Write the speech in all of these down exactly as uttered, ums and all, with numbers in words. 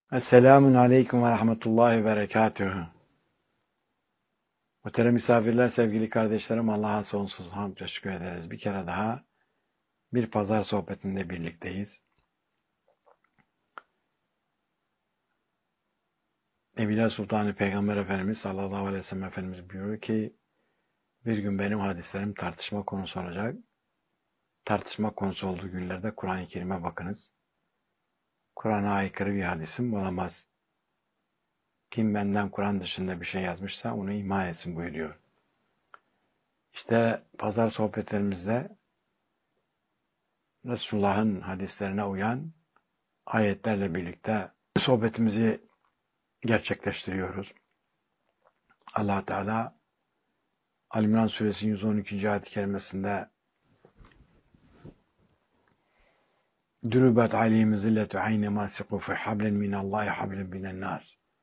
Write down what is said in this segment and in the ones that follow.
Esselamun Aleyküm ve Rahmetullahi ve Berekatühü. Muhterem misafirler, sevgili kardeşlerim, Allah'a sonsuz hamd ve şükür ederiz. Bir kere daha bir pazar sohbetinde birlikteyiz. Nebiler Sultanı Peygamber Efendimiz sallallahu aleyhi ve sellem Efendimiz buyuruyor ki bir gün benim hadislerim tartışma konusu olacak. Tartışma konusu olduğu günlerde Kur'an-ı Kerim'e bakınız. Kur'an'a aykırı bir hadisim olamaz. Kim benden Kur'an dışında bir şey yazmışsa onu ima etsin buyuruyor. İşte pazar sohbetlerimizde Resulullah'ın hadislerine uyan ayetlerle birlikte sohbetimizi gerçekleştiriyoruz. Allah Teala Ali-İmran Suresi yüz on ikinci ayet-i kerimesinde Dürübet aleyhim zilletu ayne masiku fi hablen minallahi hablen minen nas.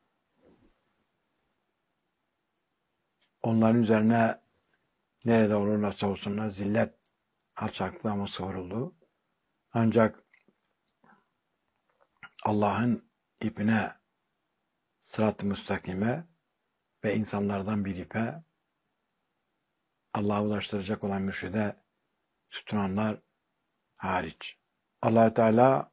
Onların üzerine nerede olurlarsa olsunlar zillet, alçaklığa mısırıldı. Ancak Allah'ın ipine, sırat-ı müstakime ve insanlardan bir ipe Allah'a ulaştıracak olan mürşide tutunanlar hariç. Allah Teala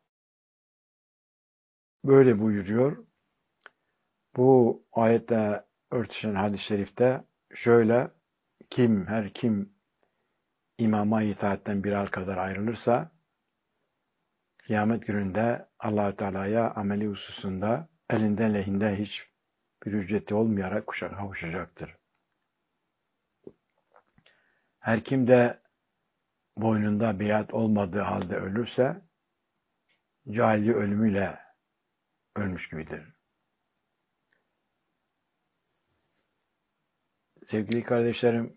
böyle buyuruyor. Bu ayette örtüşen hadis-i şerifte şöyle: kim, her kim imama itaatten bir al kadar ayrılırsa kıyamet gününde Allah Teala'ya ameli hususunda elinde lehinde hiç bir ücreti olmayarak kavuşacaktır. Her kim de boynunda biat olmadığı halde ölürse cahili ölümüyle ölmüş gibidir. Sevgili kardeşlerim,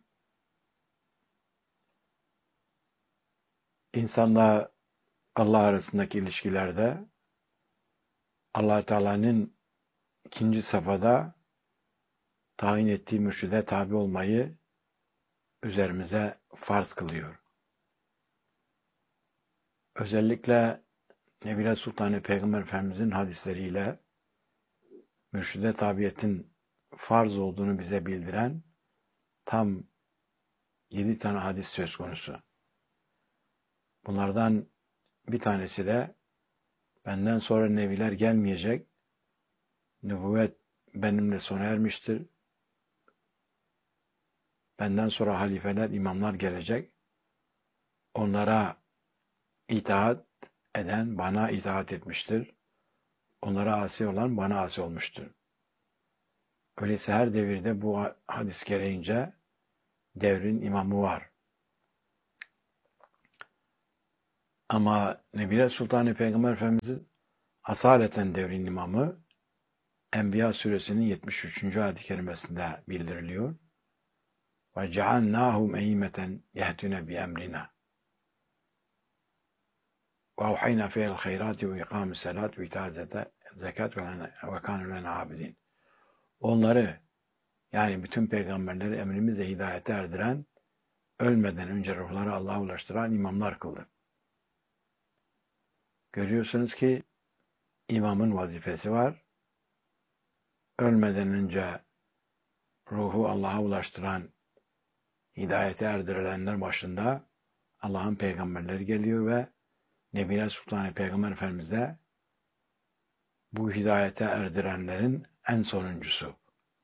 insanla Allah arasındaki ilişkilerde Allah Teala'nın ikinci safhada tayin ettiği mürşide tabi olmayı üzerimize farz kılıyor. Özellikle Nebiler Sultanı Peygamber Efendimizin hadisleriyle mürşide tabiyetin farz olduğunu bize bildiren tam yedi tane hadis söz konusu. Bunlardan bir tanesi de benden sonra nebiler gelmeyecek, nübüvvet benimle sona ermiştir. Benden sonra halifeler, imamlar gelecek. Onlara itaat eden bana itaat etmiştir. Onlara asi olan bana asi olmuştur. Öyleyse her devirde bu hadis gereğince devrin imamı var. Ama Nebiler Sultanı Peygamber Efendimiz'in asaleten devrin imamı Enbiya suresinin yetmiş üçüncü ayet-i kerimesinde bildiriliyor. Ve cealnâhum eyyimeten yehdûne bi emrina. Ve avhayna fiyel hayrâti ve ikâmis salât ve itâz zekat ve kânû lena abidin. Onları, yani bütün peygamberleri emrimizle hidayete erdiren, ölmeden önce ruhları Allah'a ulaştıran imamlar kıldı. Görüyorsunuz ki imamın vazifesi var. Ölmeden önce ruhu Allah'a ulaştıran, hidayete erdirilenler başında Allah'ın peygamberleri geliyor ve Nebiler Sultanı Peygamber Efendimiz de bu hidayete erdirenlerin en sonuncusu.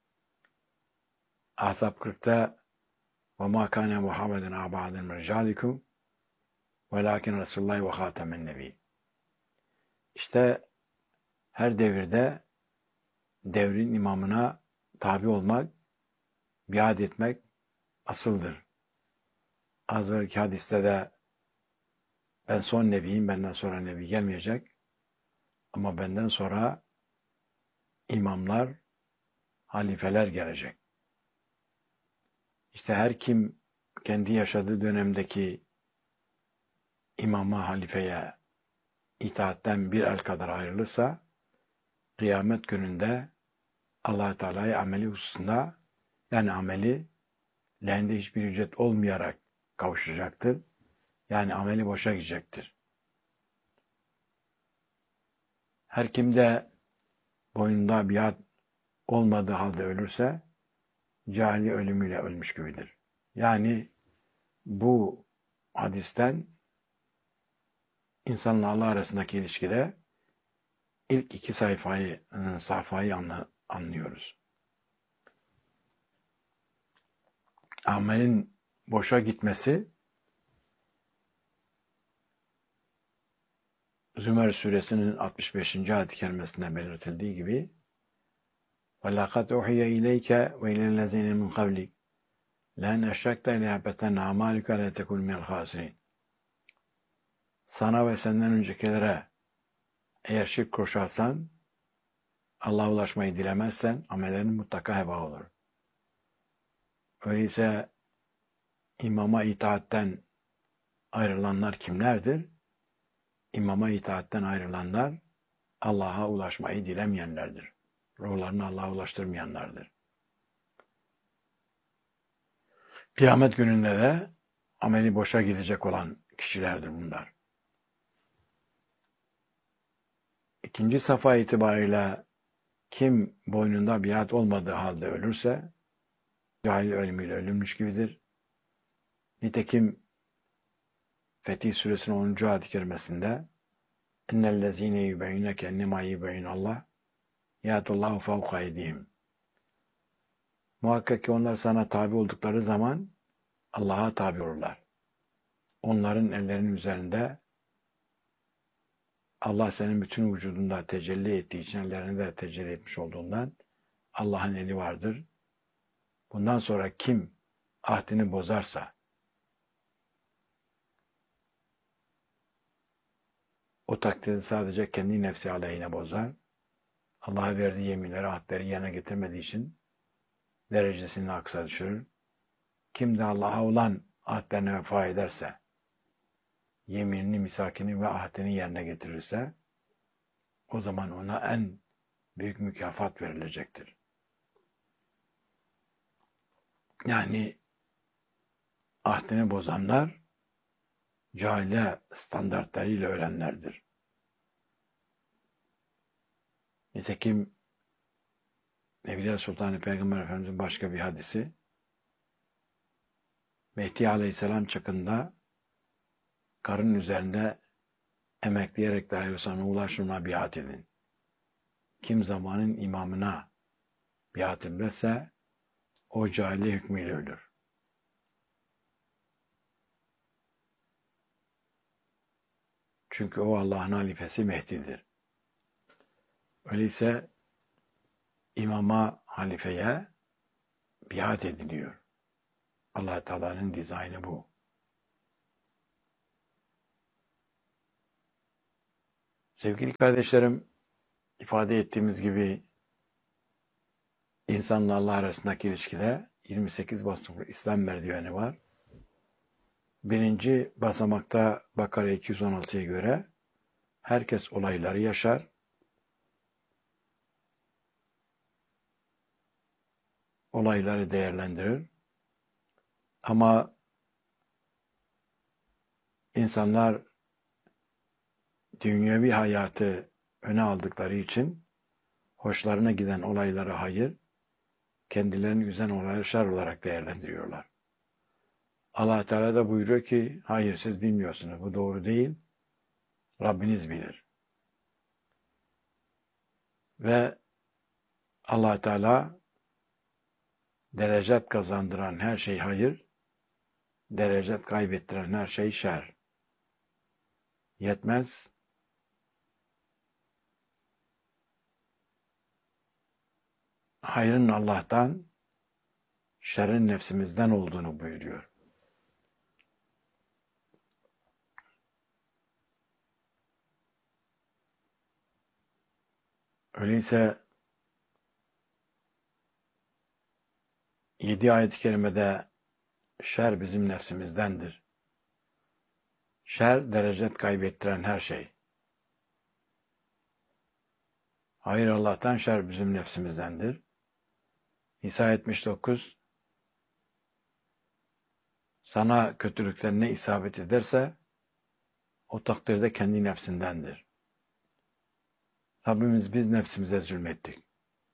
Ahzab kırkta وَمَا كَانَ مُحَمَّدًا عَبَادًا مِنْ رِجَالِكُمْ وَلَاكِنْ رَسُولُ اللّٰهِ وَخَاتَمَ النَّبِيِّينَ. İşte her devirde devrin imamına tabi olmak, biat etmek asıldır. Az önceki hadiste de ben son nebiyim, benden sonra nebi gelmeyecek. Ama benden sonra imamlar, halifeler gelecek. İşte her kim kendi yaşadığı dönemdeki imama, halifeye itaatten bir el kadar ayrılırsa, kıyamet gününde Allah-u Teala'ya ameli hususunda, yani ameli lehinde hiçbir ücret olmayarak kavuşacaktır. Yani ameli boşa gidecektir. Her kim de boynunda biat olmadığı halde ölürse cahili ölümüyle ölmüş gibidir. Yani bu hadisten insanla Allah arasındaki ilişkide ilk iki sayfayı, sayfayı anlıyoruz. Amelin boşa gitmesi Zümer suresinin altmış beşinci ayet-i kerimesinde belirtildiği gibi وَلَقَدْ اُحِيَ اِلَيْكَ وَاِلَى الَّذِينَ مِنْ قَبْلِكَ لَنْ اَشْرَكْتَ لَيَحْبَطَنَّ أَعْمَالُكَ وَلَتَكُنْ مِنَ الْخَاسِرِينَ. Sana ve senden öncekilere eğer şirk koşarsan, Allah'a ulaşmayı dilemezsen amellerin mutlaka heba olur. Öyleyse imama itaatten ayrılanlar kimlerdir? İmama itaatten ayrılanlar Allah'a ulaşmayı dilemeyenlerdir. Ruhlarını Allah'a ulaştırmayanlardır. Kıyamet gününde de ameli boşa gidecek olan kişilerdir bunlar. İkinci safa itibariyle kim boynunda biat olmadığı halde ölürse cahil ölümüyle ölünmüş gibidir. Nitekim Fetih Suresinin onuncu ayet-i kerimesinde اِنَّ يُبَيْنَكَ اَنَّمَا يُبَيْنَ اللّٰهِ يَاتُ اللّٰهُ فَوْقَ اَيْدِيهِمْ. Muhakkak ki onlar sana tabi oldukları zaman Allah'a tabi olurlar. Onların ellerinin üzerinde Allah senin bütün vücudunda tecelli ettiği için ellerinde de tecelli etmiş olduğundan Allah'ın eli vardır. Bundan sonra kim ahdini bozarsa o takdirde sadece kendi nefsi aleyhine bozar. Allah'a verdiği yeminleri, ahdleri yerine getirmediği için derecesini aksa düşürür. Kim de Allah'a olan ahdlerine vefa ederse, yeminini, misakini ve ahdini yerine getirirse, o zaman ona en büyük mükafat verilecektir. Yani ahdini bozanlar, cahile standartlarıyla ölenlerdir. Nitekim Evliya Sultan Peygamber Efendimiz'in başka bir hadisi, Mehdi Aleyhisselam çakında karın üzerinde emekleyerek dahi olsa ulaşımına biat edin. Kim zamanın imamına biat ederse o cahiliye hükmüyle ölür. Çünkü o Allah'ın halifesi Mehdi'dir. Öyleyse imama, halifeye biat ediliyor. Allah Teala'nın dizaynı bu. Sevgili kardeşlerim, ifade ettiğimiz gibi insanla Allah arasındaki ilişkide yirmi sekiz basamaklı İslam merdiveni var. Birinci basamakta Bakara iki yüz on altıya göre herkes olayları yaşar. Olayları değerlendirir. Ama insanlar dünyevi hayatı öne aldıkları için hoşlarına giden olayları hayır, kendilerini üzen olayları şer olarak değerlendiriyorlar. Allah Teala da buyuruyor ki, hayır siz bilmiyorsunuz, bu doğru değil, Rabbiniz bilir. Ve Allah Teala derecet kazandıran her şey hayır, derecet kaybettiren her şey şer. Yetmez, hayrın Allah'tan, şerrin nefsimizden olduğunu buyuruyor. Öyleyse yedi ayet-i kerimede şer bizim nefsimizdendir. Şer derecet kaybettiren her şey. Hayır Allah'tan, şer bizim nefsimizdendir. İsa yetmiş dokuz sana kötülükten ne isabet ederse o takdirde kendi nefsindendir. Rabbimiz biz nefsimize zulmettik.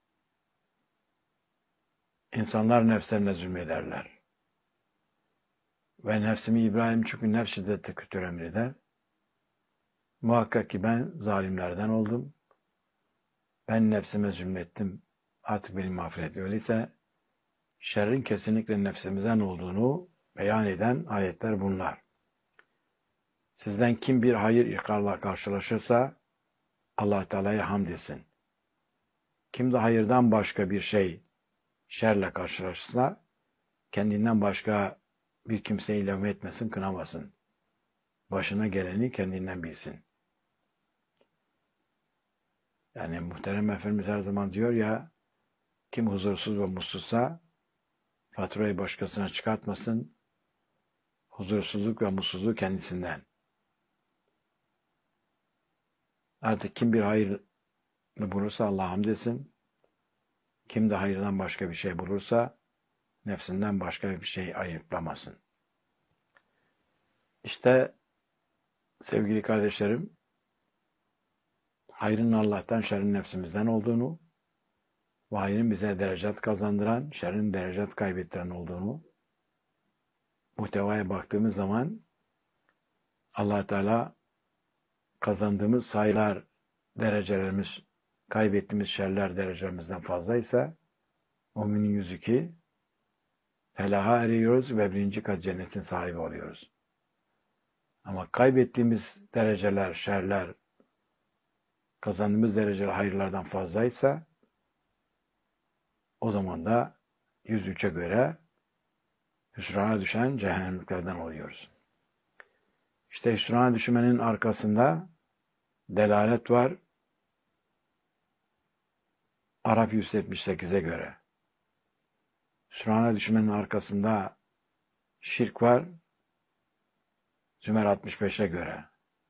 İnsanlar nefslerine zulmederler. Ve nefsimi İbrahim çünkü nefs şiddette kötü emreder. Muhakkak ki ben zalimlerden oldum. Ben nefsime zulmettim. Artık beni mağfiret. Öyleyse şerrin kesinlikle nefsimizden olduğunu beyan eden ayetler bunlar. Sizden kim bir hayır ikrarla karşılaşırsa Allah Teala'ya hamd etsin. Kim de hayırdan başka bir şey şerle karşılaşırsa kendinden başka bir kimseyi ilave etmesin, kınamasın. Başına geleni kendinden bilsin. Yani muhterem Efendimiz her zaman diyor ya, kim huzursuz ve mutsuzsa faturayı başkasına çıkartmasın, huzursuzluk ve mutsuzluğu kendisinden. Artık kim bir hayır bulursa Allah'a hamd etsin, kim de hayırdan başka bir şey bulursa nefsinden başka bir şey ayıplamasın. İşte sevgili kardeşlerim, hayrın Allah'tan, şerrin nefsimizden olduğunu ve hayrın bize derecat kazandıran, şerrin derecat kaybettiren olduğunu muhtevaya baktığımız zaman Allah Teala kazandığımız sayılar, derecelerimiz, kaybettiğimiz şerler derecelerimizden fazlaysa müminin yüz iki felaha eriyoruz ve birinci kat cennetin sahibi oluyoruz. Ama kaybettiğimiz dereceler, şerler, kazandığımız dereceler hayırlardan fazlaysa o zaman da yüz üçe göre hüsrana düşen cehennemliklerden oluyoruz. İşte hüsrana düşmenin arkasında delalet var. Araf yüz yetmiş sekize göre. Hüsrana düşmenin arkasında şirk var. Zümer altmış beşe göre.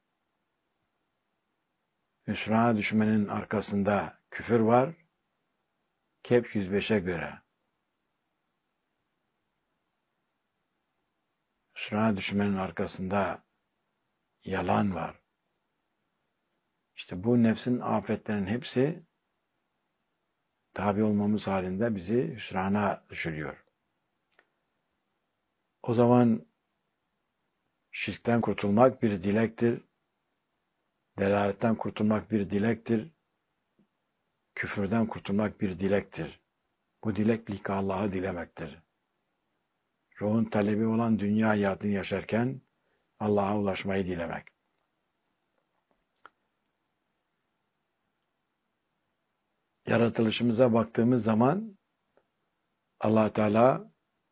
Hüsrana düşmenin arkasında küfür var. Kehf yüz beşe göre. Hüsrana düşmenin arkasında yalan var. İşte bu nefsin afetlerinin hepsi tabi olmamız halinde bizi hüsrana düşürüyor. O zaman şirkten kurtulmak bir dilektir. Delaletten kurtulmak bir dilektir. Küfürden kurtulmak bir dilektir. Bu dilek lika Allah'ı dilemektir. Ruhun talebi olan dünya hayatını yaşarken Allah'a ulaşmayı dilemek. Yaratılışımıza baktığımız zaman Allah Teala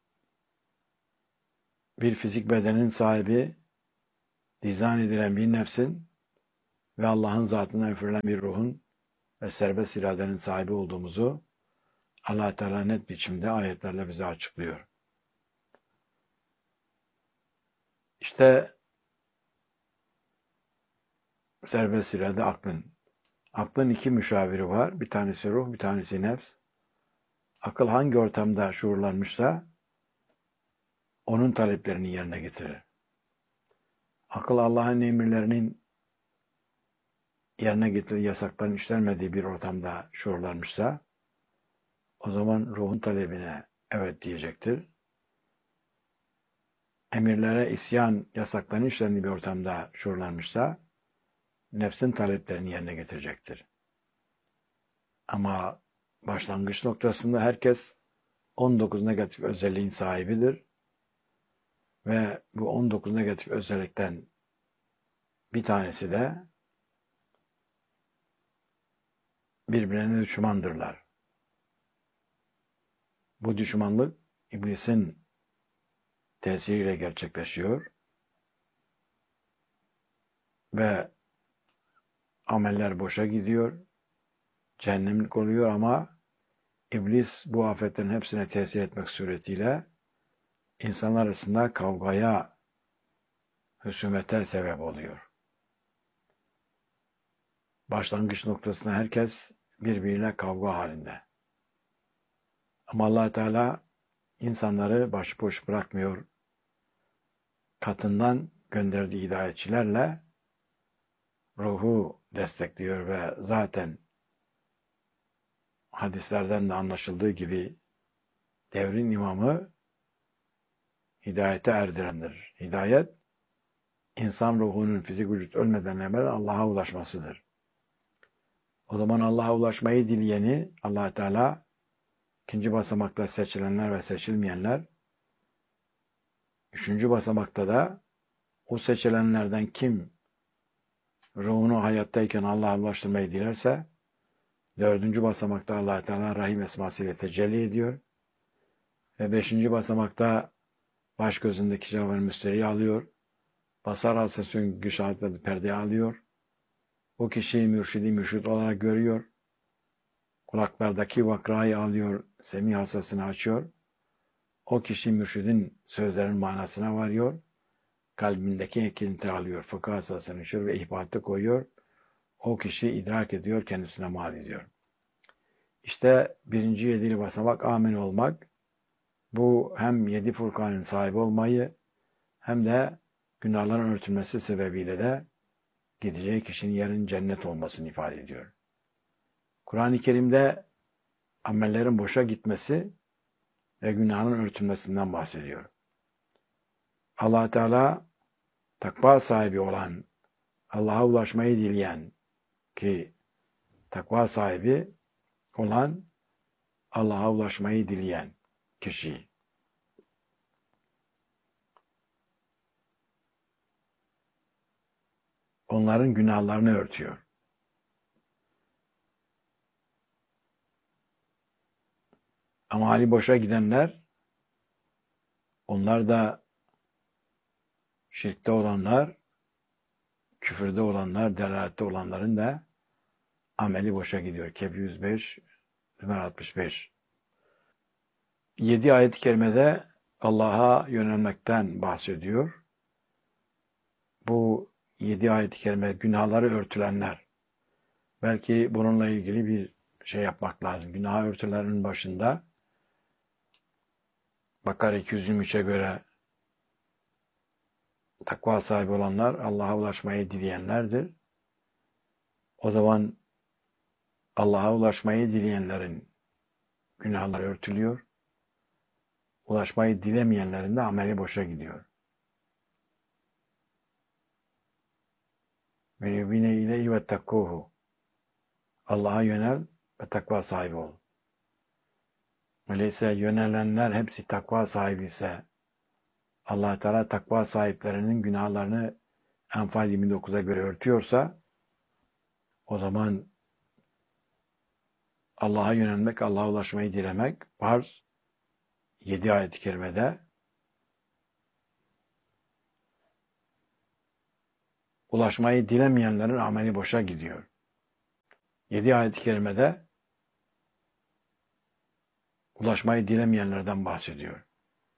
bir fizik bedenin sahibi, dizayn edilen bir nefsin ve Allah'ın zatından üfürülen bir ruhun ve serbest iradenin sahibi olduğumuzu Allah Teala net biçimde ayetlerle bize açıklıyor. İşte serbest irade aklın. Aklın iki müşaviri var. Bir tanesi ruh, bir tanesi nefs. Akıl hangi ortamda şuurlanmışsa onun taleplerini yerine getirir. Akıl Allah'ın emirlerinin yerine getirdiği yasakların işlenmediği bir ortamda şuurlanmışsa o zaman ruhun talebine evet diyecektir. Emirlere isyan, yasakların işlendiği bir ortamda şuurlanmışsa nefsin taleplerini yerine getirecektir. Ama başlangıç noktasında herkes on dokuz negatif özelliğin sahibidir. Ve bu on dokuz negatif özellikten bir tanesi de birbirine düşmandırlar. Bu düşmanlık iblisin tesiriyle gerçekleşiyor ve ameller boşa gidiyor, cehennemlik oluyor ama iblis bu afetlerin hepsine tesir etmek suretiyle insanlar arasında kavgaya, husumete sebep oluyor. Başlangıç noktasında herkes birbiriyle kavga halinde. Ama Allah Teala insanları başıboş bırakmıyor. Katından gönderdiği hidayetçilerle ruhu destekliyor ve zaten hadislerden de anlaşıldığı gibi devrin imamı hidayete erdirendir. Hidayet, insan ruhunun fizik vücut ölmeden evvel Allah'a ulaşmasıdır. O zaman Allah'a ulaşmayı dileyeni Allah Teala ikinci basamakta seçilenler ve seçilmeyenler, üçüncü basamakta da o seçilenlerden kim ruhunu hayattayken Allah'a ulaştırmayı dilerse, dördüncü basamakta Allah Teala Rahim esmasıyla tecelli ediyor ve beşinci basamakta baş gözündeki cevher müsteriyi alıyor, basar hasesün güç altında perdeyi alıyor, o kişiyi mürşidi mürşid olarak görüyor, kulaklardaki vakrayı alıyor, semih hasasını açıyor, o kişi mürşidin sözlerin manasına varıyor, kalbindeki ekinti alıyor, fıkıh hasasını açıyor ve ihbaratı koyuyor, o kişi idrak ediyor, kendisine mal ediyor. İşte birinci yedili basamak amin olmak, bu hem yedi Furkan'ın sahibi olmayı hem de günahların örtülmesi sebebiyle de gideceği kişinin yerin cennet olmasını ifade ediyor. Kur'an-ı Kerim'de amellerin boşa gitmesi ve günahın örtülmesinden bahsediyor. Allah Teala takva sahibi olan, Allah'a ulaşmayı dileyen ki takva sahibi olan Allah'a ulaşmayı dileyen kişi. Onların günahlarını örtüyor. Ama hali boşa gidenler, onlar da şirkte olanlar, küfürde olanlar, delalette olanların da ameli boşa gidiyor. Kehf yüz beş, Zümer altmış beş. Yedi ayet-i kerimede Allah'a yönelmekten bahsediyor. Bu yedi ayet-i kerime günahları örtülenler. Belki bununla ilgili bir şey yapmak lazım. Günah örtülerinin başında Bakara iki yüz yirmi üçe göre takva sahibi olanlar Allah'a ulaşmayı dileyenlerdir. O zaman Allah'a ulaşmayı dileyenlerin günahları örtülüyor. Ulaşmayı dilemeyenlerin de ameli boşa gidiyor. Menübine ile ve takkuhu. Allah'a yönel ve takva sahibi ol. Öyleyse yönelenler hepsi takva sahibi ise Allah Teala takva sahiplerinin günahlarını Enfal yirmi dokuza göre örtüyorsa o zaman Allah'a yönelmek, Allah'a ulaşmayı dilemek farz. Yedi ayet-i kerimede ulaşmayı dilemeyenlerin ameli boşa gidiyor. Yedi ayet-i kerimede ulaşmayı dilemeyenlerden bahsediyor.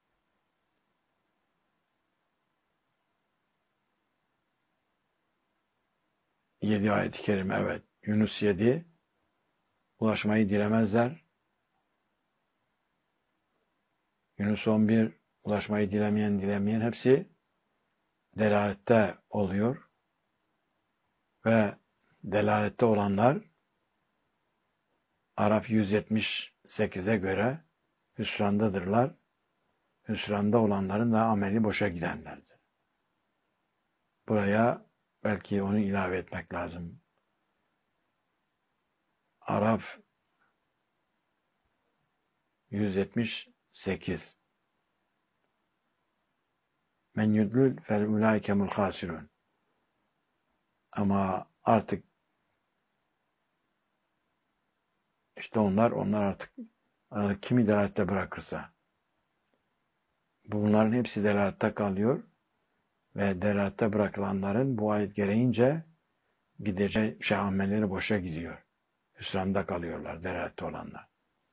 Yedi ayet-i kerime, evet. Yunus yedi, ulaşmayı dilemezler. Yunus on bir, ulaşmayı dilemeyen, dilemeyen hepsi delalette oluyor. Ve delalette olanlar Araf yüz yetmiş sekize göre hüsrandadırlar. Hüsranda olanların da ameli boşa gidenlerdir. Buraya belki onu ilave etmek lazım. Araf yüz yetmiş sekiz. Men yudlul fel ulaikemul hasirun. Ama artık işte onlar, onlar artık kimi delalette bırakırsa bunların hepsi delalette kalıyor ve delalette bırakılanların bu ayet gereğince gideceği şey amelleri boşa gidiyor. Hüsranda kalıyorlar delalette olanlar.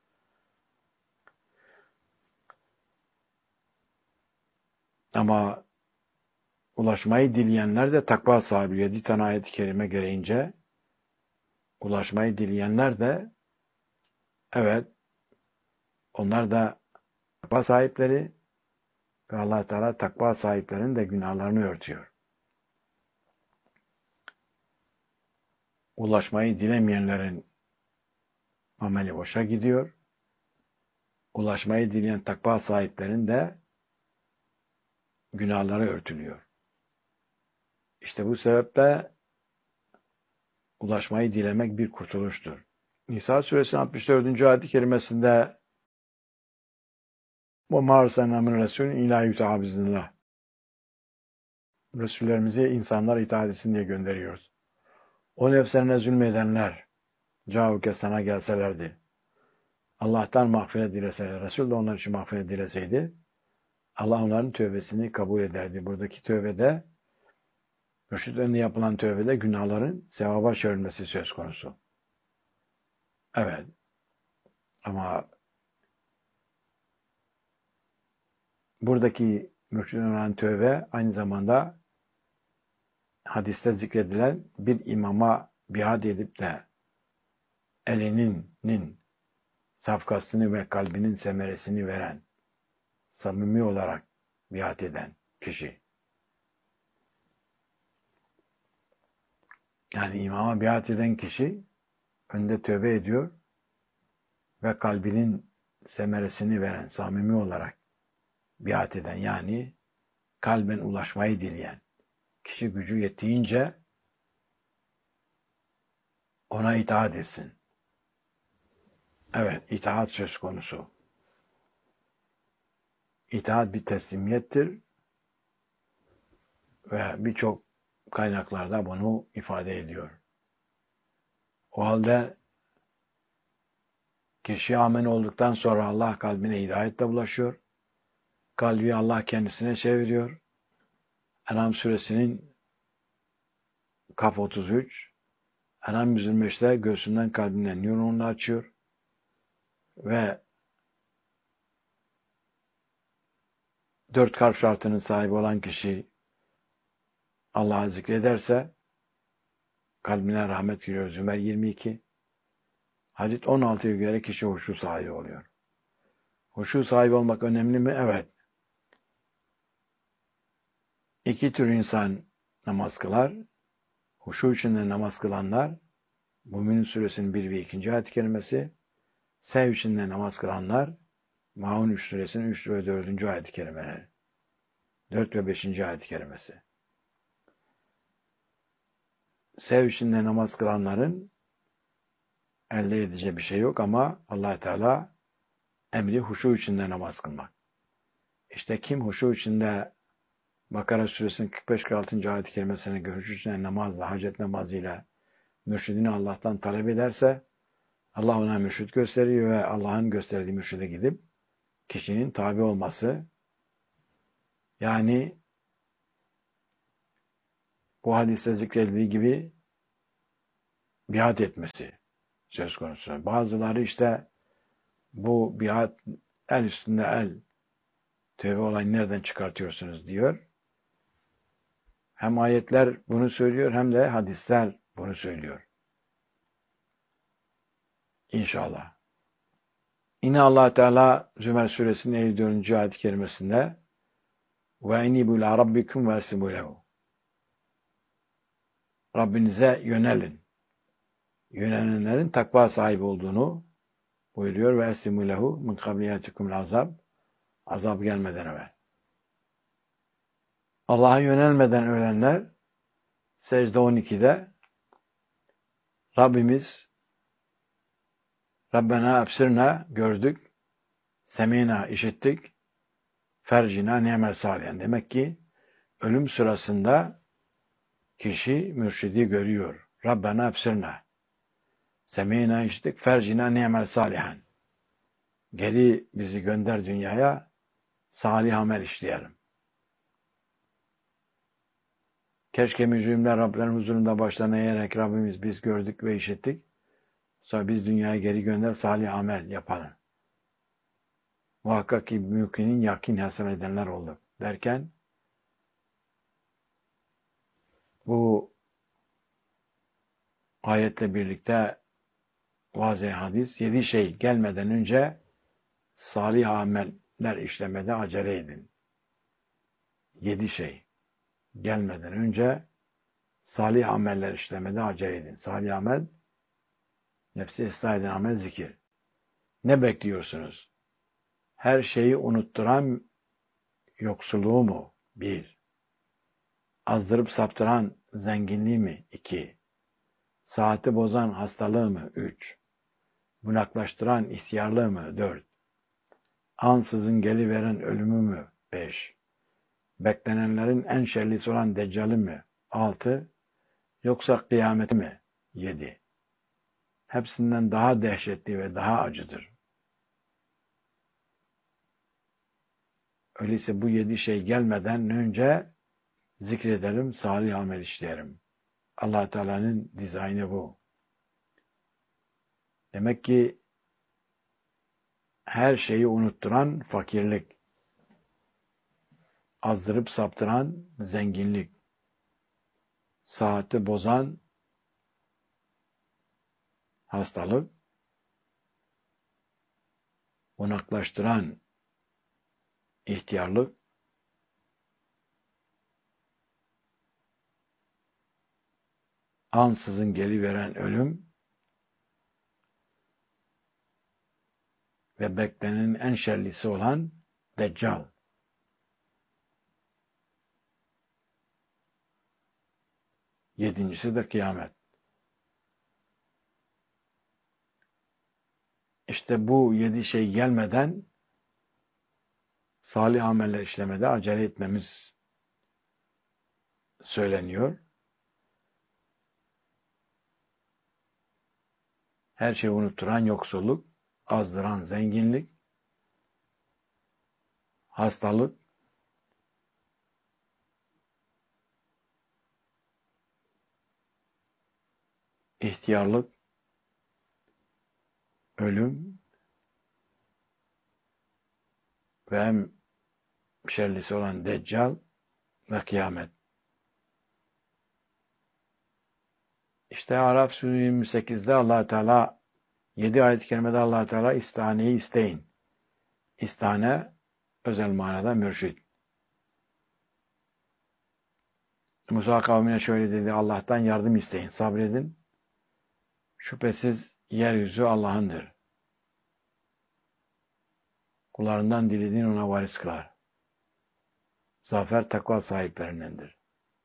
Ama ulaşmayı dileyenler de takva sahibi. Yedi tane ayet-i kerime gereğince ulaşmayı dileyenler de evet onlar da takva sahipleri ve Allah Teala takva sahiplerinin de günahlarını örtüyor. Ulaşmayı dilemeyenlerin ameli boşa gidiyor. Ulaşmayı dileyen takva sahiplerin de günahları örtülüyor. İşte bu sebeple ulaşmayı dilemek bir kurtuluştur. Nisa suresinin altmış dördüncü ayet-i kerimesinde وَمَا أَرْسَلْنَا مِنْ رَسُولٍ اِلَٰ يُطَاعَ بِإِذْنِ اللّٰهِ Resullerimizi insanlar itaat etsin diye gönderiyoruz. O nefslerine zulmedenler cauke sana gelselerdi. Allah'tan mağfiret dileseler, Resul de onlar için mağfiret dileseydi, Allah onların tövbesini kabul ederdi. Buradaki tövbede, mürşid önünde yapılan tövbede günahların sevaba çevrilmesi söz konusu. Evet. Ama buradaki mürşid olan tövbe aynı zamanda hadiste zikredilen bir imama biat edip de elinin safkasını ve kalbinin semeresini veren, samimi olarak biat eden kişi. Yani imama biat eden kişi önde tövbe ediyor ve kalbinin semeresini veren, samimi olarak biat eden, yani kalben ulaşmayı dileyen kişi gücü yettiğince ona itaat etsin. Evet, itaat söz konusu. İtaat bir teslimiyettir ve birçok kaynaklarda bunu ifade ediyor. O halde kişi amen olduktan sonra Allah kalbine hidayetle ulaşıyor. Kalbi Allah kendisine çeviriyor. En'am suresinin Kaf otuz üç, En'am yüz yirmi beşte göğsünden kalbinden nurunu açıyor ve dört kalp şartının sahibi olan kişi Allah'ı zikrederse kalbine rahmet giriyor. Zümer yirmi iki. Hadis on altıya göre kişi huşu sahibi oluyor. Huşu sahibi olmak önemli mi? Evet. İki tür insan namaz kılar. Huşu içinde namaz kılanlar, Mümin suresinin bir ve ikinci ayet-i kerimesi, sev içinde namaz kılanlar, Maun üç suresinin üç ve dördüncü ayet-i kerimeleri, dört ve beşinci ayet-i kerimesi. Sev içinde namaz kılanların elde edeceği bir şey yok ama Allah Teala emri huşu içinde namaz kılmak. İşte kim huşu içinde Bakara suresinin kırk beş kırk altıncı ayet-i kerimesine göre huşu içinde namazla, hacet namazıyla mürşidini Allah'tan talep ederse Allah ona mürşid gösteriyor ve Allah'ın gösterdiği mürşide gidip kişinin tabi olması, yani bu hadiste zikredildiği gibi biat etmesi söz konusu. Bazıları işte bu biat, el üstünde el, tövbe olayını nereden çıkartıyorsunuz diyor. Hem ayetler bunu söylüyor hem de hadisler bunu söylüyor. İnşallah. Yine Allah Teala Zümer suresinin elli dördüncü ayet-i kerimesinde ve enibu ila rabbikum ve eslimu lehu. Rabbinize yönelin. Yönelenlerin takva sahibi olduğunu buyuruyor ve eslimu lehu min kabliyatikumul azab. Azap gelmeden evvel. Allah'a yönelmeden ölenler secde on ikide Rabbimiz Rabbena absirna gördük, semina işittik, fercina ni'mel salihen. Demek ki ölüm sırasında kişi mürşidi görüyor. Rabbena absirna, semina işittik, fercina ni'mel salihen. Geri bizi gönder dünyaya, salih amel işleyelim. Keşke mücrimler Rablerin huzurunda başlarına eğerek Rabbimiz biz gördük ve işittik. Sonra biz dünyaya geri gönder, salih amel yapalım. Muhakkak ki mümkinin yakin hasıl edenler oldu. Derken bu ayetle birlikte vaz-ı hadis yedi şey gelmeden önce salih ameller işlemede acele edin. Yedi şey gelmeden önce Salih ameller işlemede acele edin. Salih amel, nefsi ıslah eden amel zikir. Ne bekliyorsunuz? Her şeyi unutturan yoksulluğu mu? Bir. Azdırıp saptıran zenginliği mi? İki. Saati bozan hastalığı mı? Üç. Bunaklaştıran ihtiyarlığı mı? Dört. Ansızın geliveren ölümü mü? Beş. Beklenenlerin en şerlisi olan deccali mi? Altı. Yoksa kıyameti mi? Yedi. Hepsinden daha dehşetli ve daha acıdır. Öyleyse bu yedi şey gelmeden önce zikredelim, salih amel işleyelim. Allah Teala'nın dizaynı bu. Demek ki her şeyi unutturan fakirlik, azdırıp saptıran zenginlik, saati bozan hastalık, bunaklaştıran ihtiyarlık, ansızın geliveren ölüm ve beklenenin en şerlisi olan Deccal. Yedincisi de kıyamet. İşte bu yedi şey gelmeden salih ameller işlemede acele etmemiz söyleniyor. Her şeyi unutturan yoksulluk, azdıran zenginlik, hastalık, ihtiyarlık, ölüm ve en şerlisi olan Deccal ve kıyamet. İşte Araf Suresi yirmi sekizde Allah Teala yedi ayet-i kerimede Allah Teala istaneyi isteyin. İstane özel manada mürşid. Musa kavmine şöyle dedi: Allah'tan yardım isteyin, sabredin. Şüphesiz yeryüzü Allah'ındır. Kullarından dilediğin ona varis kılar. Zafer takva sahiplerindendir.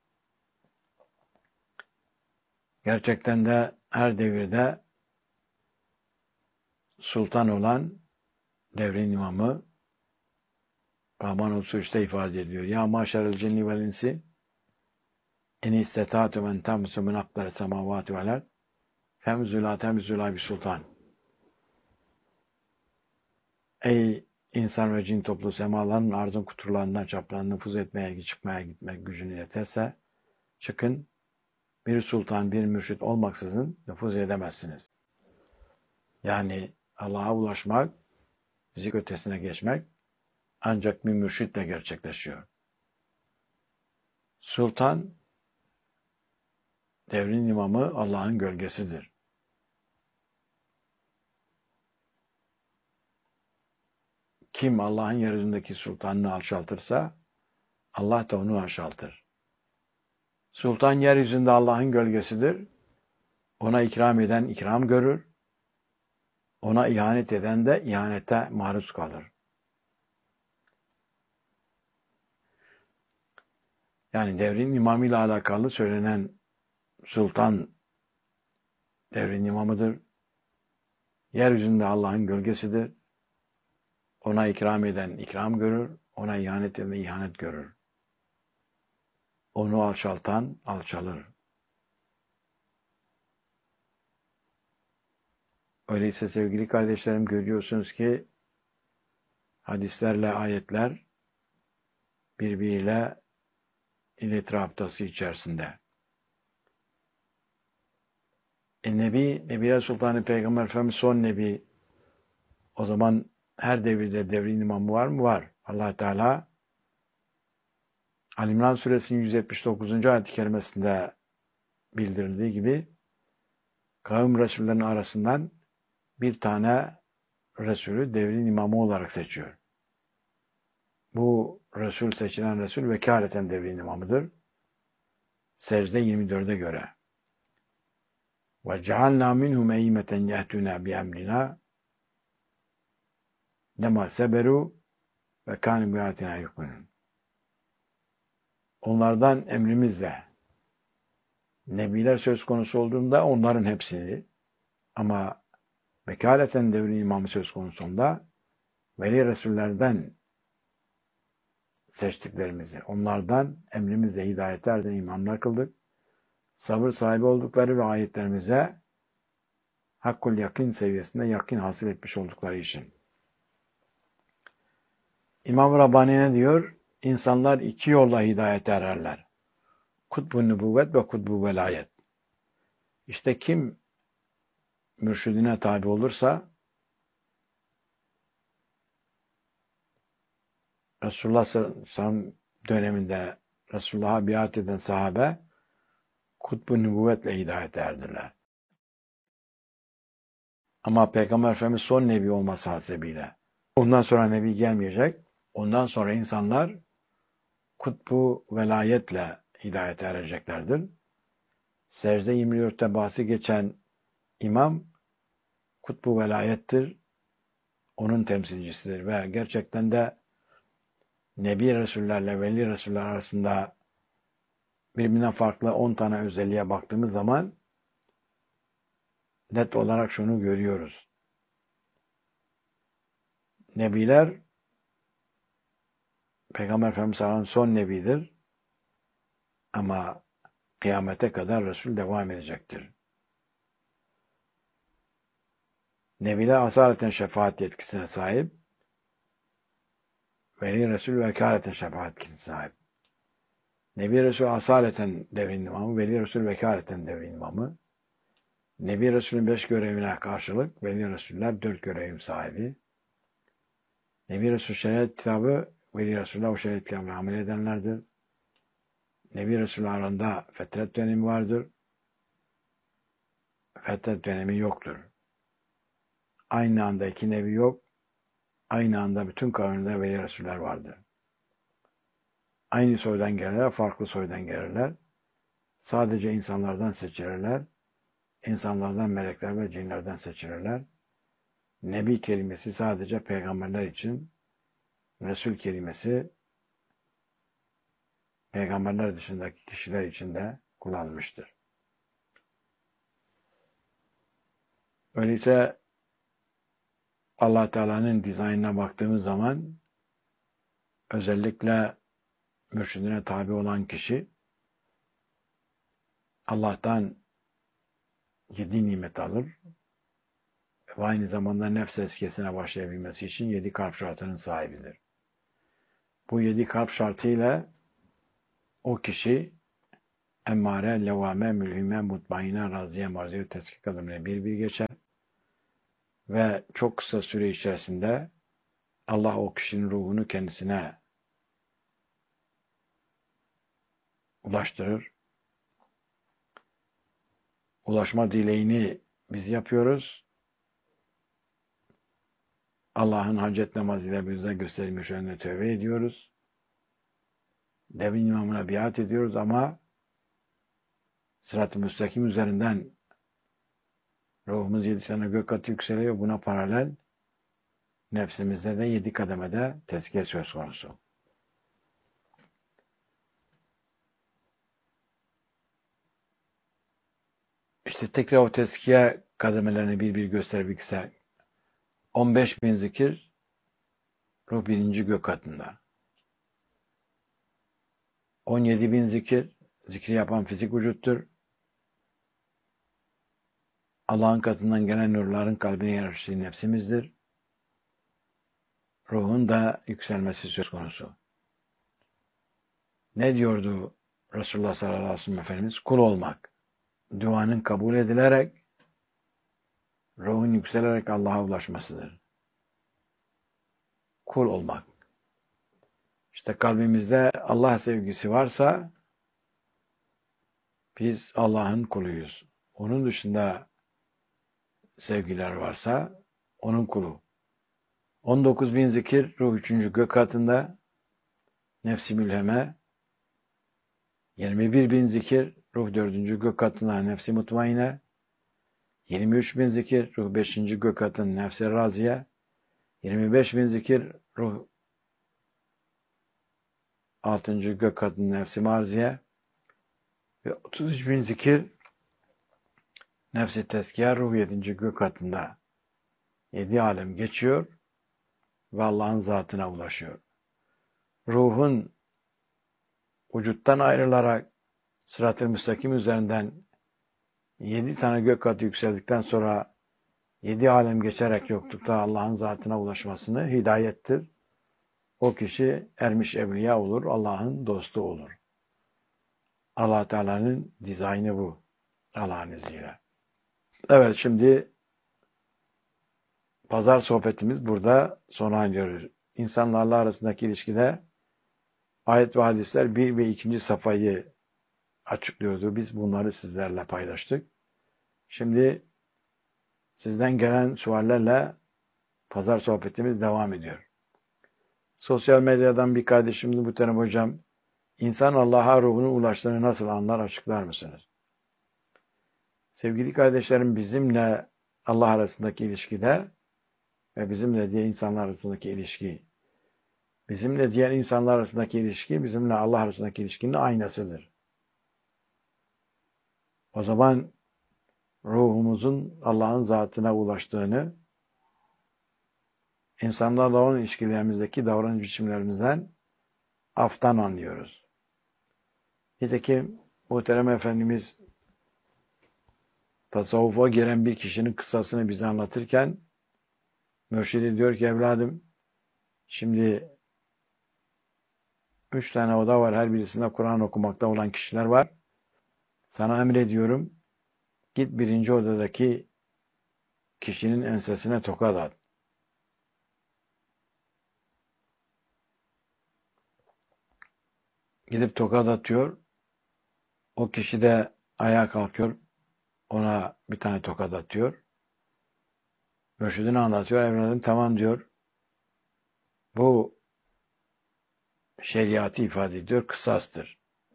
Gerçekten de her devirde sultan olan devrin imamı Rahman otuz üçte ifade ediyor. Ya maşerel cinni vel insi en istetâtum en temsu min akdari semavati vel ard femzulâ temzulâ bir sultan. Ey insan ve cin toplu, semaların arzın kuturlarından çaplarına nüfuz etmeye, çıkmaya gitmek gücünü yeterse çıkın, bir sultan, bir mürşit olmaksızın nüfuz edemezsiniz. Yani Allah'a ulaşmak, fizik ötesine geçmek ancak bir mürşitle gerçekleşiyor. Sultan, devrin imamı Allah'ın gölgesidir. Kim Allah'ın yeryüzündeki sultanını alçaltırsa Allah da onu alçaltır. Sultan yeryüzünde Allah'ın gölgesidir. Ona ikram eden ikram görür. Ona ihanet eden de ihanete maruz kalır. Yani devrin imamıyla alakalı söylenen sultan devrin imamıdır. Yeryüzünde Allah'ın gölgesidir. Ona ikram eden ikram görür. Ona ihanet eden ihanet görür. Onu alçaltan alçalır. Öyleyse sevgili kardeşlerim, görüyorsunuz ki hadislerle ayetler birbiriyle iletişim haftası içerisinde. E, Nebi, Nebiler Sultanı Peygamber Efendimiz son Nebi. O zaman her devirde devrin imamı var mı? Var. Allah Teala Ali İmran Suresinin yüz yetmiş dokuzuncu ayet-i kerimesinde bildirildiği gibi kavim Resullerinin arasından bir tane Resulü devrin imamı olarak seçiyor. Bu Resul, seçilen Resul vekaleten devrin imamıdır. Secde yirmi dörde göre. Ve cealna minhum eymeten yehtuna bi emrina lema seberu ve kâne bi ayatina yuqinun. Onlardan emrimizle nebiler söz konusu olduğunda onların hepsini, ama vekaleten devrin imamı söz konusunda veli resullerden seçtiklerimizi, onlardan emrimizle hidayete erden imamlar kıldık. Sabır sahibi oldukları ve ayetlerimize hakkul yakin seviyesinde yakin hasıl etmiş oldukları için. İmam Rabbani ne diyor? İnsanlar iki yolla hidayete ererler. Kutbu nübüvvet ve kutbu velayet. İşte kim mürşidine tabi olursa Resulullah sallallahu aleyhi ve sellem döneminde Resulullah'a biat eden sahabe kutbu nübüvvetle hidayete erdiler. Ama Peygamber Efendimiz son nebi olması hasebiyle ondan sonra nebi gelmeyecek. Ondan sonra insanlar kutbu velayetle hidayete ereceklerdir. Secde yirmi dörtte bahsi geçen imam kutbu velayettir. Onun temsilcisidir ve gerçekten de Nebi Resullerle Veli Resuller arasında birbirinden farklı on tane özelliğe baktığımız zaman net olarak şunu görüyoruz. Nebiler Peygamber Efendimiz sallallahu aleyhi ve sellem son nebidir. Ama kıyamete kadar Resul devam edecektir. Nebiler asaleten şefaat yetkisine sahip. Veli Resul vekaleten şefaat yetkisine sahip. Nebi Resul asaleten devrin imamı, Veli Resul vekaleten devrin imamı. Nebi Resul'ün beş görevine karşılık Veli Resuller dört görevim sahibi. Nebi Resul şeriat kitabı, Veli Resuller o şeriat kitabına amel edenlerdir. Nebi Resul'ün arasında fetret dönemi vardır. Fetret dönemi yoktur. Aynı anda iki nebi yok. Aynı anda bütün kavimde Veli Resuller vardır. Aynı soydan gelirler, farklı soydan gelirler. Sadece insanlardan seçilirler. İnsanlardan, melekler ve cinlerden seçilirler. Nebi kelimesi sadece peygamberler için, Resul kelimesi peygamberler dışındaki kişiler için de kullanılmıştır. Öyleyse Allah Teala'nın dizaynına baktığımız zaman özellikle mürşidine tabi olan kişi Allah'tan yedi nimet alır ve aynı zamanda nefs eskiyesine başlayabilmesi için yedi kalp şartının sahibidir. Bu yedi kalp şartıyla o kişi emmare, levame, mülhime, mutmaine, raziye, marziye, teskik adımına bir bir geçer ve çok kısa süre içerisinde Allah o kişinin ruhunu kendisine ulaştırır. Ulaşma dileğini biz yapıyoruz. Allah'ın hacet namazıyla bize gösterilmiş önüne tövbe ediyoruz. Devrin imamına biat ediyoruz ama sırat-ı müstakim üzerinden ruhumuz yedi sene gök katı yükseliyor. Buna paralel nefsimizde de yedi kademede tezkiye söz konusu. İşte tekrar o tezkiye kademelerini bir bir göstermek ister. on beş bin zikir ruh birinci gök katında. on yedi bin zikir zikri yapan fizik vücuttur. Allah'ın katından gelen nurların kalbine yerleştiği nefsimizdir. Ruhun da yükselmesi söz konusu. Ne diyordu Resulullah sallallahu aleyhi ve sellem Efendimiz? Kul olmak. Duanın kabul edilerek, ruhun yükselerek Allah'a ulaşmasıdır. Kul olmak. İşte kalbimizde Allah sevgisi varsa biz Allah'ın kuluyuz. Onun dışında sevgiler varsa onun kulu. on dokuz bin zikir ruh üçüncü gök katında, nefsi mülheme yirmi bir bin zikir ruh dördüncü gök katına nefsi mutmaine, yirmi üç bin zikir ruh beşinci gök katın nefsi raziye, yirmi beş bin zikir ruh altıncı gök katın nefsi marziye ve otuz üç bin zikir nefsi tezkiye ruh yedinci gök katında yedi alem geçiyor ve Allah'ın zatına ulaşıyor. Ruhun vücuttan ayrılarak sırat-ı müstakim üzerinden yedi tane gök katı yükseldikten sonra yedi alem geçerek yoklukta Allah'ın zatına ulaşmasını hidayettir. O kişi ermiş evliya olur, Allah'ın dostu olur. Allah Teala'nın dizaynı bu. Allah'ın izniyle. Evet, şimdi pazar sohbetimiz burada sona eriyoruz. İnsanlarla arasındaki ilişkide ayet ve hadisler bir ve ikinci safhayı açıklıyordu. Biz bunları sizlerle paylaştık. Şimdi sizden gelen suallerle pazar sohbetimiz devam ediyor. Sosyal medyadan bir kardeşimiz Muhterem Hocam, insan Allah'a ruhunu ulaştığını nasıl anlar, açıklar mısınız? Sevgili kardeşlerim, bizimle Allah arasındaki ilişkide ve bizimle diğer insanlar arasındaki ilişki, bizimle diğer insanlar arasındaki ilişki, bizimle Allah arasındaki ilişkinin aynasıdır. O zaman ruhumuzun Allah'ın zatına ulaştığını, insanlarla olan ilişkilerimizdeki davranış biçimlerimizden aftan anlıyoruz. Nitekim Muhterem Efendimiz tasavvufa giren bir kişinin kıssasını bize anlatırken mürşidi diyor ki, evladım, şimdi üç tane oda var, her birisinde Kur'an okumakta olan kişiler var. Sana emrediyorum, git birinci odadaki kişinin ensesine tokat at. Gidip tokat atıyor. O kişi de ayağa kalkıyor. Ona bir tane tokat atıyor. Mürşidine anlatıyor. Evladım tamam diyor. Bu şeriatı ifade ediyor. Kısastır.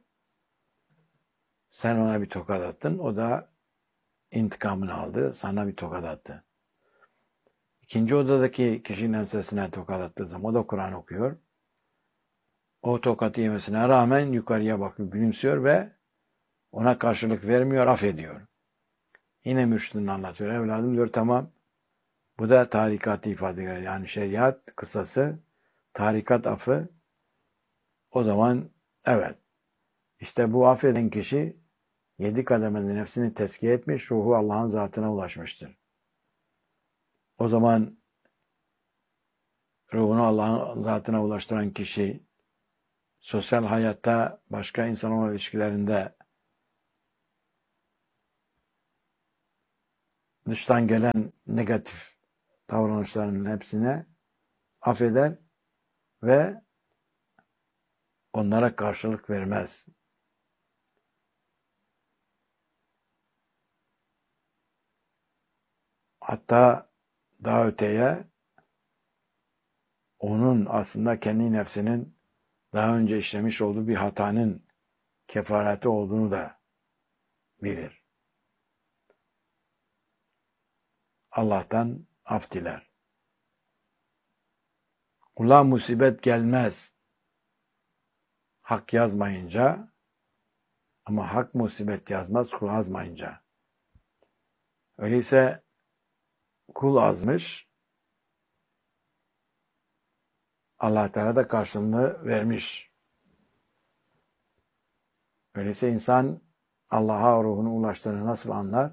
Sen ona bir tokat attın. O da intikamını aldı. Sana bir tokat attı. İkinci odadaki kişinin ensesine tokat attığı zaman o da Kur'an okuyor. O tokatı yemesine rağmen yukarıya bakıp gülümsüyor ve ona karşılık vermiyor, affediyor. Yine mürşidini anlatıyor. Evladım diyor tamam. Bu da tarikatı ifade ediyor. Yani şeriat kısası, tarikat affı. O zaman evet. İşte bu affeden kişi yedi kademede nefsini tezkiye etmiş, ruhu Allah'ın zatına ulaşmıştır. O zaman ruhunu Allah'ın zatına ulaştıran kişi sosyal hayatta başka insanlarla ilişkilerinde dıştan gelen negatif davranışların hepsine affeder ve onlara karşılık vermez. Hatta daha öteye onun aslında kendi nefsinin daha önce işlemiş olduğu bir hatanın kefareti olduğunu da bilir. Allah'tan af diler. Kula musibet gelmez hak yazmayınca, ama hak musibet yazmaz kul azmayınca. Öyleyse kul azmış, Allah Teala da karşılığını vermiş. Öyleyse insan Allah'a ruhunu ulaştığını nasıl anlar?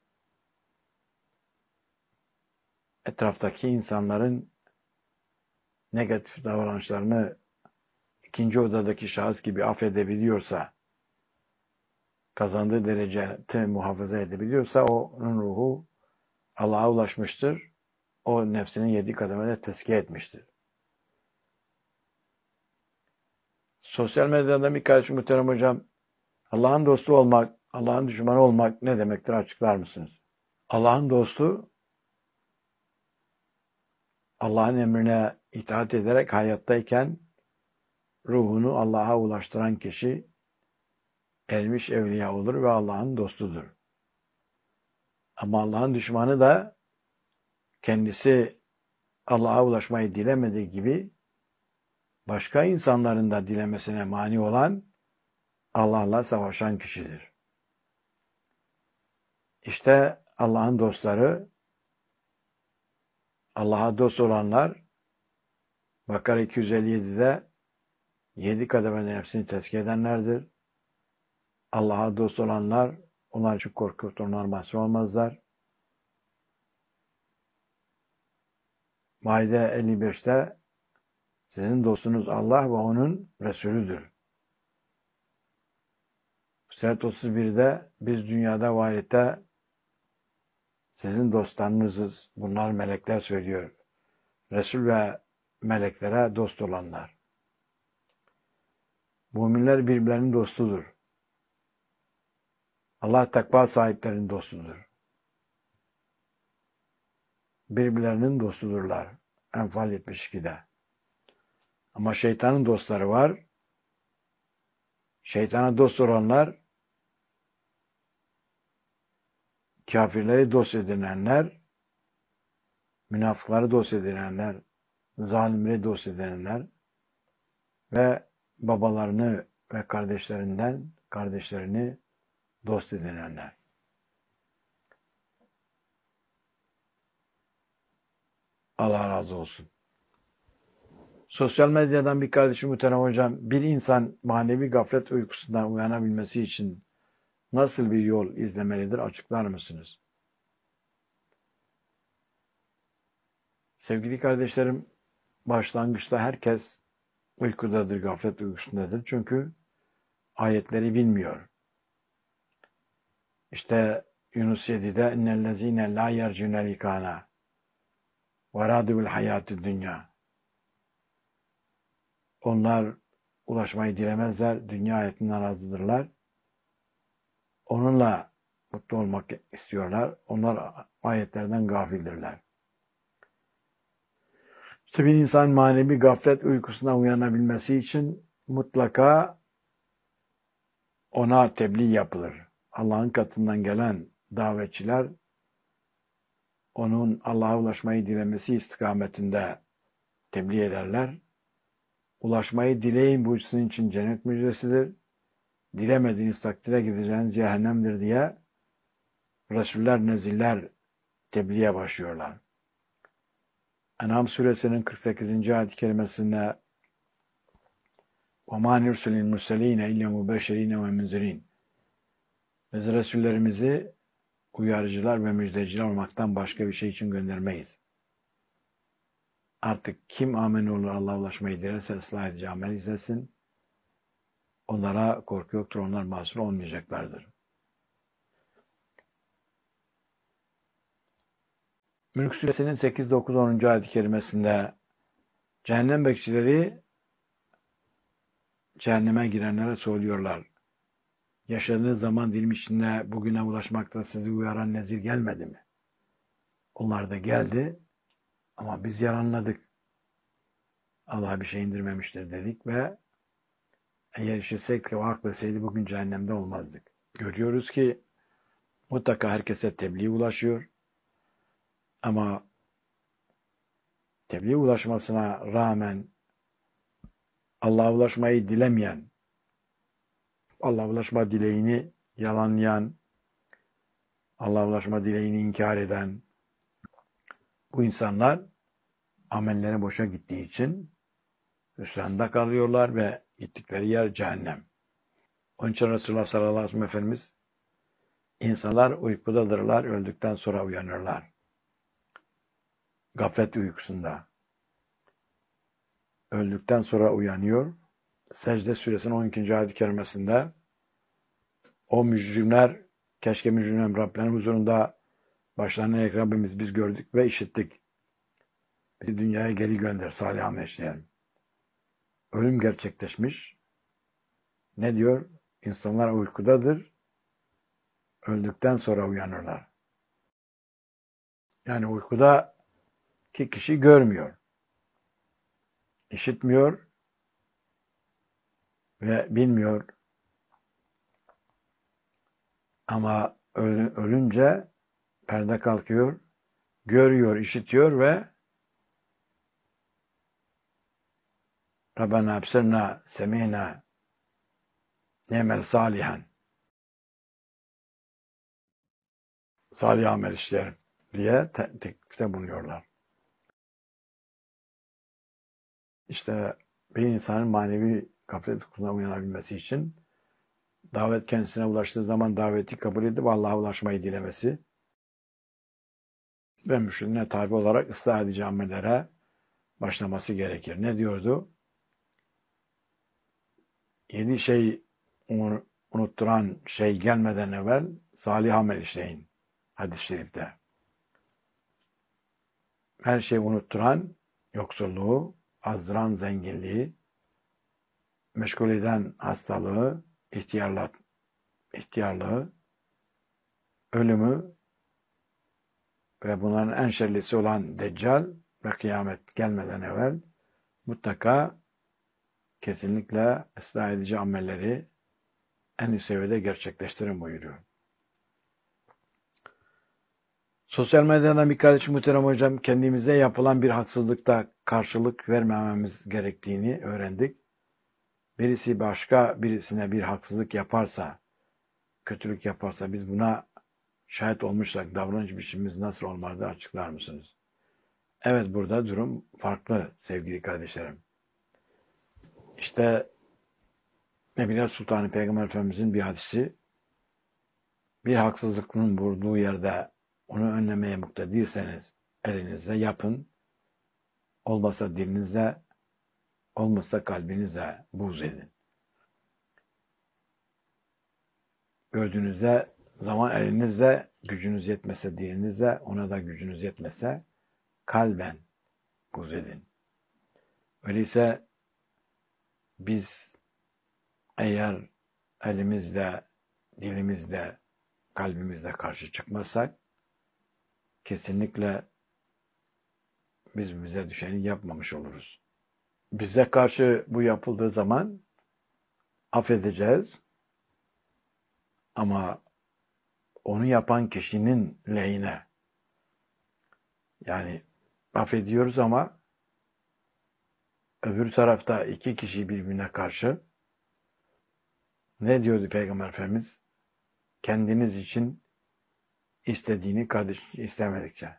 Etraftaki insanların negatif davranışlarını ikinci odadaki şahıs gibi affedebiliyorsa, kazandığı dereceti muhafaza edebiliyorsa onun ruhu Allah'a ulaşmıştır. O nefsinin yedi kademede tezkiye etmiştir. Sosyal medyada bir kardeşim Muhterem Hocam, Allah'ın dostu olmak, Allah'ın düşmanı olmak ne demektir, açıklar mısınız? Allah'ın dostu, Allah'ın emrine itaat ederek hayattayken ruhunu Allah'a ulaştıran kişi, ermiş evliya olur ve Allah'ın dostudur. Ama Allah'ın düşmanı da kendisi Allah'a ulaşmayı dilemediği gibi başka insanların da dilemesine mani olan Allah'la savaşan kişidir. İşte Allah'ın dostları, Allah'a dost olanlar Bakara iki yüz elli yedi'de yedi kademeden hepsini tezkiye edenlerdir. Allah'a dost olanlar, onlar için korkup onlar mahzun olmazlar. Maide elli beş'te sizin dostunuz Allah ve onun Resulüdür. Fussilet otuz bir'de biz dünyada ve ahirette sizin dostlarınızız. Bunlar melekler söylüyor. Resul ve meleklere dost olanlar. Müminler birbirlerinin dostudur. Allah takva sahiplerinin dostudur. Birbirlerinin dostudurlar. Enfal yetmiş iki'de. Ama şeytanın dostları var. Şeytana dost olanlar, kafirleri dost edinenler, münafıkları dost edinenler, zalimleri dost edinenler ve babalarını ve kardeşlerinden kardeşlerini dost edinenler. Allah razı olsun. Sosyal medyadan bir kardeşim Muhterem Hocam, bir insan manevi gaflet uykusundan uyanabilmesi için nasıl bir yol izlemelidir? Açıklar mısınız? Sevgili kardeşlerim, başlangıçta herkes uykudadır, gaflet uykusundadır. Çünkü ayetleri bilmiyor. İşte Yunus yedi'de innellezine la yercune likana ve radu bil hayatid dünya. Onlar ulaşmayı dilemezler, dünya hayatından razıdırlar. Onunla mutlu olmak istiyorlar. Onlar ayetlerden gafildirler. İşte bir insan manevi gaflet uykusundan uyanabilmesi için mutlaka ona tebliğ yapılır. Allah'ın katından gelen davetçiler onun Allah'a ulaşmayı dilemesi istikametinde tebliğ ederler. Ulaşmayı dileyin, bu sizin için cennet müjdesidir. Dilemediğiniz takdire gideceğiniz cehennemdir diye Resuller, neziller tebliğe başlıyorlar. En'am suresinin kırk sekizinci ayet-i kerimesinde وَمَا نُرْسِلِ الْمُرْسَلِينَ اِلَّا مُبَشِّرِينَ وَمُنْذِرِينَ Biz Resullerimizi uyarıcılar ve müjdeciler olmaktan başka bir şey için göndermeyiz. Artık kim amen olur, Allah'a ulaşmayı dilerse ıslah edici amel izlesin. Onlara korku yoktur, onlar mahsur olmayacaklardır. Mülk Suresinin sekiz, dokuz, onuncu ayet-i kerimesinde cehennem bekçileri cehenneme girenlere söylüyorlar. Yaşadığınız zaman dilimi içinde bugüne ulaşmakta sizi uyaran nezir gelmedi mi? Onlar da geldi ama biz yalanladık. Allah bir şey indirmemiştir dedik ve eğer işitsek ve akletseydi bugün cehennemde olmazdık. Görüyoruz ki mutlaka herkese tebliğ ulaşıyor. Ama tebliğ ulaşmasına rağmen Allah'a ulaşmayı dilemeyen, Allah'a ulaşma dileğini yalanlayan, Allah'a ulaşma dileğini inkar eden bu insanlar amelleri boşa gittiği için hüsranda kalıyorlar ve gittikleri yer cehennem. Onun için Resulullah sallallahu aleyhi ve sellem Efendimiz insanlar uykudadırlar, öldükten sonra uyanırlar. Gaflet uykusunda. Öldükten sonra uyanıyor. Secde suresinin on ikinci ayet-i kerimesinde o mücrimler, keşke mücrimler Rablerinin huzurunda başlarına eğik Rabbimiz biz gördük ve işittik. Bizi dünyaya geri gönder, salih amel işleyelim. Ölüm gerçekleşmiş. Ne diyor? İnsanlar uykudadır. Öldükten sonra uyanırlar. Yani uykuda ki kişi görmüyor, işitmiyor ve bilmiyor. Ama ölünce perde kalkıyor, görüyor, işitiyor ve Rabbena ebsirna semina nemel salihan, salih amel işlerim diye teklifte bulunuyorlar. İşte bir insanın manevi gaflet uykusuna uyanabilmesi için davet kendisine ulaştığı zaman daveti kabul edip Allah'a ulaşmayı dilemesi ve mürşidine tabi olarak ıslah edici amellere başlaması gerekir. Ne diyordu? Yedi şey unutturan şey gelmeden evvel salih amel işleyin. Hadis-i şerifte. Her şeyi unutturan yoksulluğu, azdıran zenginliği, meşgul eden hastalığı, ihtiyarlığı, ihtiyarlığı, ölümü ve bunların en şerlisi olan Deccal ve kıyamet gelmeden evvel mutlaka kesinlikle ıslah edici amelleri en üst seviyede gerçekleştirin buyuruyor. Sosyal medyadan bir kardeşim muhterem hocam, kendimize yapılan bir haksızlıkta karşılık vermememiz gerektiğini öğrendik. Birisi başka birisine bir haksızlık yaparsa, kötülük yaparsa biz buna şahit olmuşsak davranış biçimimiz nasıl olmalı açıklar mısınız? Evet, burada durum farklı sevgili kardeşlerim. İşte Nebiler Sultanı Peygamber Efendimizin bir hadisi, bir haksızlığın vurduğu yerde onu önlemeye muktedirseniz elinizle yapın, olmasa dilinizle, olmasa kalbinizle buğz edin. Gördüğünüzde zaman elinizle, gücünüz yetmese dilinizle, ona da gücünüz yetmese kalben buğz edin. Öyleyse biz eğer elimizle, dilimizle, kalbimizle karşı çıkmazsak kesinlikle biz bize düşeni yapmamış oluruz. Bize karşı bu yapıldığı zaman affedeceğiz ama onu yapan kişinin lehine, yani affediyoruz ama öbür tarafta iki kişi birbirine karşı ne diyordu Peygamber Efendimiz? Kendiniz için istediğini kardeş istemedikçe.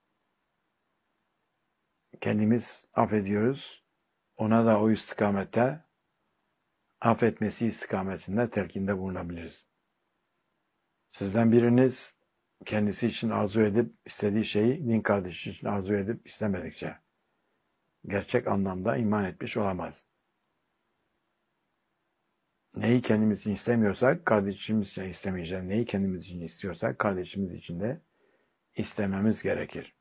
Kendimiz affediyoruz. Ona da o istikamette affetmesi istikametinde telkinde bulunabiliriz. Sizden biriniz kendisi için arzu edip istediği şeyi din kardeşi için arzu edip istemedikçe gerçek anlamda iman etmiş olamaz. Neyi kendimiz için istemiyorsak kardeşimiz için istemeyeceğiz. Neyi kendimiz için istiyorsak kardeşimiz için de istememiz gerekir.